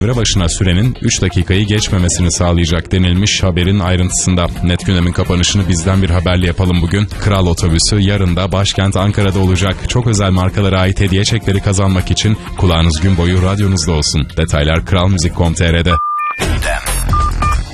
devre başına sürenin 3 dakikayı geçmemesini sağlayacak denilmiş haberin ayrıntısında. Net Gündem'in kapanışını bizden bir haberle yapalım bugün. Kral Otobüsü yarın da başkent Ankara'da olacak. Çok özel markalara ait hediye çekleri kazanmak için kulağınız gün boyu radyonuzda olsun. Detaylar kralmuzik.com.tr'de.